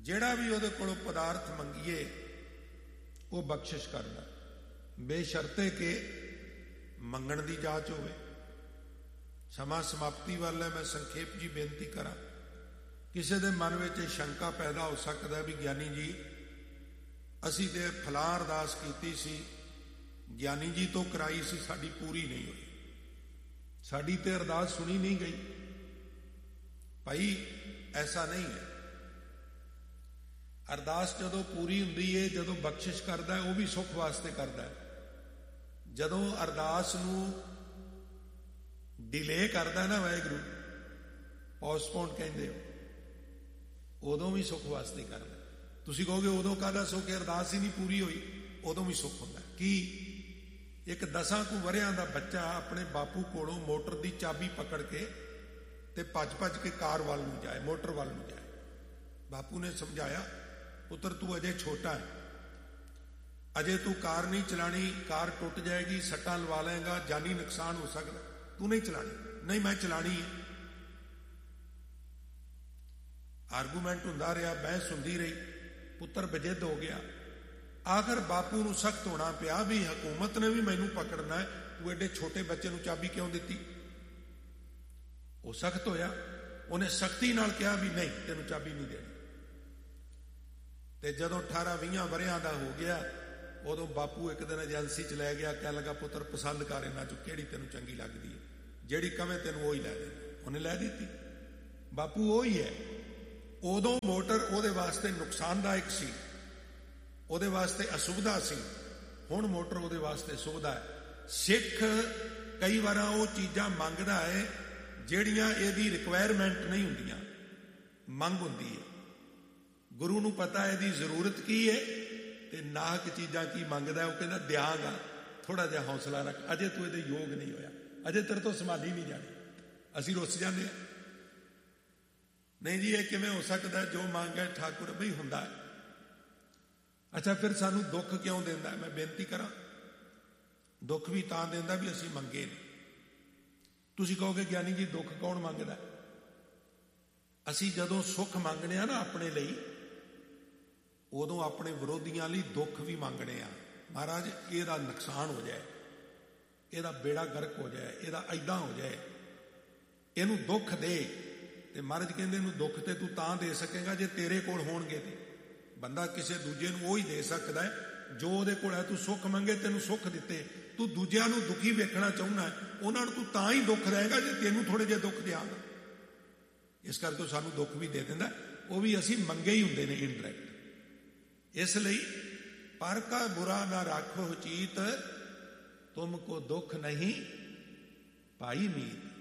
ਜਿਹੜਾ ਵੀ ਉਹਦੇ ਕੋਲੋਂ ਪਦਾਰਥ ਮੰਗੀਏ ਉਹ ਬਖਸ਼ਿਸ਼ ਕਰਦਾ, ਬੇਸ਼ਰਤੇ ਕਿ ਮੰਗਣ ਦੀ ਜਾਚ ਹੋਵੇ। ਸਮਾਂ ਸਮਾਪਤੀ ਵੱਲ ਹੈ। ਮੈਂ ਸੰਖੇਪ ਜੀ ਬੇਨਤੀ ਕਰਾਂ, ਕਿਸੇ ਦੇ ਮਨ ਵਿੱਚ ਇਹ ਸ਼ੰਕਾ ਪੈਦਾ ਹੋ ਸਕਦਾ ਵੀ ਗਿਆਨੀ ਜੀ ਅਸੀਂ ਤੇ ਫਲਾਂ ਅਰਦਾਸ ਕੀਤੀ ਸੀ, ਗਿਆਨੀ ਜੀ ਤੋਂ ਕਰਾਈ ਸੀ, ਸਾਡੀ ਪੂਰੀ ਨਹੀਂ ਹੋਈ, ਸਾਡੀ ਤੇ ਅਰਦਾਸ ਸੁਣੀ ਨਹੀਂ ਗਈ। ਭਾਈ ਐਸਾ ਨਹੀਂ ਹੈ। ਅਰਦਾਸ ਜਦੋਂ ਪੂਰੀ ਹੁੰਦੀ ਹੈ, ਜਦੋਂ ਬਖਸ਼ਿਸ਼ ਕਰਦਾ ਉਹ ਵੀ ਸੁੱਖ ਵਾਸਤੇ ਕਰਦਾ। ਜਦੋਂ ਅਰਦਾਸ ਨੂੰ ਡਿਲੇ ਕਰਦਾ ਨਾ ਵਾਹਿਗੁਰੂ, ਪੋਸਟਪੋਨ ਕਹਿੰਦੇ ਹੋ, ਉਦੋਂ ਵੀ ਸੁੱਖ ਵਾਸਤੇ ਕਰਦਾ। ਤੁਸੀਂ ਕਹੋਗੇ ਉਦੋਂ ਕਾਹਦਾ ਸੁੱਖ, ਅਰਦਾਸ ਹੀ ਨਹੀਂ ਪੂਰੀ ਹੋਈ, ਉਦੋਂ ਵੀ ਸੁੱਖ ਹੁੰਦਾ। ਕੀ ਇੱਕ 10 ਕੁ ਵਰ੍ਹਿਆਂ ਦਾ ਬੱਚਾ ਆਪਣੇ ਬਾਪੂ ਕੋਲੋਂ ਮੋਟਰ ਦੀ ਚਾਬੀ ਪਕੜ ਕੇ ਤੇ ਭੱਜ ਕੇ ਕਾਰ ਵੱਲ ਨੂੰ ਜਾਏ, ਮੋਟਰ ਵੱਲ ਨੂੰ ਜਾਏ। ਬਾਪੂ ਨੇ ਸਮਝਾਇਆ, ਪੁੱਤਰ ਤੂੰ ਅਜੇ ਛੋਟਾ ਹੈ, ਅਜੇ ਤੂੰ ਕਾਰ ਨਹੀਂ ਚਲਾਣੀ, ਕਾਰ ਟੁੱਟ ਜਾਏਗੀ, ਸੱਟਾਂ ਲਵਾ ਲਏਗਾ, ਜਾਨੀ ਨੁਕਸਾਨ ਹੋ ਸਕਦਾ, ਤੂੰ ਨਹੀਂ ਚਲਾਣੀ। ਨਹੀਂ ਮੈਂ ਚਲਾਣੀ ਹੈ। ਆਰਗੂਮੈਂਟ ਹੁੰਦਾ ਰਿਹਾ, ਬਹਿਸ ਹੁੰਦੀ ਰਹੀ, ਪੁੱਤਰ ਬਜਿੱਦ ਹੋ ਗਿਆ। ਆਖਰ ਬਾਪੂ ਨੂੰ ਸਖਤ ਹੋਣਾ ਪਿਆ ਵੀ ਹਕੂਮਤ ਨੇ ਵੀ ਮੈਨੂੰ ਪਕੜਨਾ ਹੈ, ਤੂੰ ਐਡੇ ਛੋਟੇ ਬੱਚੇ ਨੂੰ ਚਾਬੀ ਕਿਉਂ ਦਿੱਤੀ। ਉਹ ਸਖਤ ਹੋਇਆ, ਉਹਨੇ ਸਖਤੀ ਨਾਲ ਕਿਹਾ ਵੀ ਨਹੀਂ ਤੈਨੂੰ ਚਾਬੀ ਨਹੀਂ ਦੇਣੀ। ਤੇ ਜਦੋਂ 18-20 ਵਰ੍ਹਿਆਂ ਦਾ ਹੋ ਗਿਆ, ਉਦੋਂ ਬਾਪੂ ਇੱਕ ਦਿਨ ਏਜੰਸੀ 'ਚ ਲੈ ਗਿਆ, ਕਹਿਣ ਲੱਗਾ ਪੁੱਤਰ ਪਸੰਦ ਕਰ ਇਹਨਾਂ 'ਚੋਂ ਕਿਹੜੀ ਤੈਨੂੰ ਚੰਗੀ ਲੱਗਦੀ ਹੈ, ਜਿਹੜੀ ਕਵੇਂ ਤੈਨੂੰ ਉਹੀ ਲੈ ਦੇ। ਉਹਨੇ ਲੈ ਦਿੱਤੀ। ਬਾਪੂ ਉਹੀ ਹੈ। ਉਦੋਂ ਮੋਟਰ ਉਹਦੇ ਵਾਸਤੇ ਨੁਕਸਾਨਦਾਇਕ ਸੀ, ਉਹਦੇ ਵਾਸਤੇ ਅਸੁਵਿਧਾ ਸੀ, ਹੁਣ ਮੋਟਰ ਉਹਦੇ ਵਾਸਤੇ ਸੁਵਿਧਾ ਹੈ। ਸਿੱਖ ਕਈ ਵਾਰ ਉਹ ਚੀਜ਼ਾਂ ਮੰਗਦਾ ਹੈ ਜਿਹੜੀਆਂ ਇਹਦੀ ਰਿਕੁਆਇਰਮੈਂਟ ਨਹੀਂ ਹੁੰਦੀਆਂ, ਮੰਗ ਹੁੰਦੀ ਹੈ। ਗੁਰੂ ਨੂੰ ਪਤਾ ਇਹਦੀ ਜ਼ਰੂਰਤ ਕੀ ਹੈ ਤੇ ਨਾਹਕ ਚੀਜ਼ਾਂ ਕੀ ਮੰਗਦਾ। ਉਹ ਕਹਿੰਦਾ ਦਿਆਂਗਾ, ਥੋੜਾ ਜਿਹਾ ਹੌਸਲਾ ਰੱਖ, ਅਜੇ ਤੂੰ ਇਹਦੇ ਯੋਗ ਨਹੀਂ ਹੋਇਆ, ਅਜੇ ਤੇਰੇ ਤੋਂ ਸਮਾਧੀ ਨਹੀਂ ਜਾਣੀ। ਅਸੀਂ ਰੁੱਸ ਜਾਂਦੇ ਹਾਂ, ਨਹੀਂ ਜੀ ਇਹ ਕਿਵੇਂ ਹੋ ਸਕਦਾ, ਜੋ ਮੰਗਿਆ ਠਾਕੁਰ ਬਈ ਹੁੰਦਾ ਹੈ। ਅੱਛਾ ਫਿਰ ਸਾਨੂੰ ਦੁੱਖ ਕਿਉਂ ਦਿੰਦਾ? ਮੈਂ ਬੇਨਤੀ ਕਰਾਂ, ਦੁੱਖ ਵੀ ਤਾਂ ਦਿੰਦਾ ਵੀ ਅਸੀਂ ਮੰਗੇ ਨਹੀਂ। ਤੁਸੀਂ ਕਹੋਗੇ ਗਿਆਨੀ ਜੀ ਦੁੱਖ ਕੌਣ ਮੰਗਦਾ? ਅਸੀਂ ਜਦੋਂ ਸੁੱਖ ਮੰਗਣੇ ਆ ਨਾ ਆਪਣੇ ਲਈ, ਉਦੋਂ ਆਪਣੇ ਵਿਰੋਧੀਆਂ ਲਈ ਦੁੱਖ ਵੀ ਮੰਗਣੇ ਆ। ਮਹਾਰਾਜ ਇਹਦਾ ਨੁਕਸਾਨ ਹੋ ਜਾਏ, ਇਹਦਾ ਬੇੜਾ ਗਰਕ ਹੋ ਜਾਏ, ਇਹਦਾ ਐਦਾਂ ਹੋ ਜਾਏ, ਇਹਨੂੰ ਦੁੱਖ ਦੇ। ਤੇ ਮਹਾਰਾਜ ਕਹਿੰਦੇ ਇਹਨੂੰ ਦੁੱਖ ਤੇ ਤੂੰ ਤਾਂ ਦੇ ਸਕੇਗਾ ਜੇ ਤੇਰੇ ਕੋਲ ਹੋਣਗੇ। ਤੇ ਬੰਦਾ ਕਿਸੇ ਦੂਜੇ ਨੂੰ ਉਹ ਹੀ ਦੇ ਸਕਦਾ ਹੈ ਜੋ ਉਹਦੇ ਕੋਲ ਹੈ। ਤੂੰ ਸੁੱਖ ਮੰਗੇ, ਤੈਨੂੰ ਸੁੱਖ ਦਿੱਤੇ। ਤੂੰ ਦੂਜਿਆਂ ਨੂੰ ਦੁਖੀ ਵੇਖਣਾ ਚਾਹੁੰਦਾ, ਉਹਨਾਂ ਨੂੰ ਤੂੰ ਤਾਂ ਹੀ ਦੁੱਖ ਦੇਏਗਾ ਜੇ ਤੈਨੂੰ ਥੋੜੇ ਜਿਹੇ ਦੁੱਖ ਦਿਆਂਗਾ। ਇਸ ਕਰਕੇ ਸਾਨੂੰ ਦੁੱਖ ਵੀ ਦੇ ਦਿੰਦਾ, ਉਹ ਵੀ ਅਸੀਂ ਮੰਗੇ ਹੀ ਹੁੰਦੇ ਨੇ ਇਨਡਾਇਰੈਕਟ। ਇਸ ਲਈ ਪਰ ਕਾ ਬੁਰਾ ਨਾ ਰਾਖੋ ਚੀਤ, ਤੁਮ ਕੋ ਦੁੱਖ ਨਹੀਂ ਪਾਈ ਮੀਤ।